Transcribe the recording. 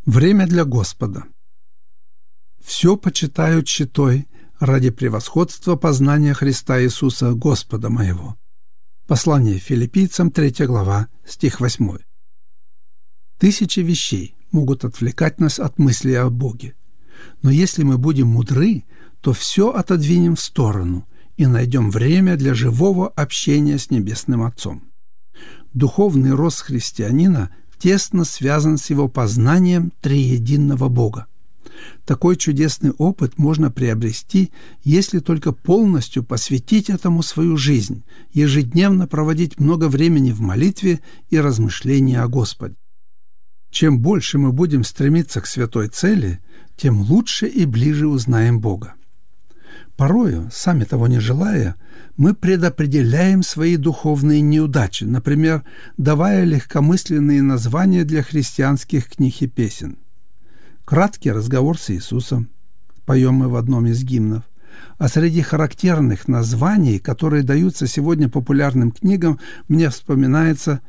Время для Господа. «Все почитаю тщетой ради превосходства познания Христа Иисуса, Господа моего». Послание Филиппийцам, 3 глава, стих 8. Тысячи вещей могут отвлекать нас от мысли о Боге. Но если мы будем мудры, то все отодвинем в сторону и найдем время для живого общения с Небесным Отцом. Духовный рост христианина тесно связан с его познанием триединого Бога. Такой чудесный опыт можно приобрести, если только полностью посвятить этому свою жизнь, ежедневно проводить много времени в молитве и размышлении о Господе. Чем больше мы будем стремиться к святой цели, тем лучше и ближе узнаем Бога. Порою, сами того не желая, мы предопределяем свои духовные неудачи, например, давая легкомысленные названия для христианских книг и песен. «Краткий разговор с Иисусом» поем мы в одном из гимнов. А среди характерных названий, которые даются сегодня популярным книгам, мне вспоминается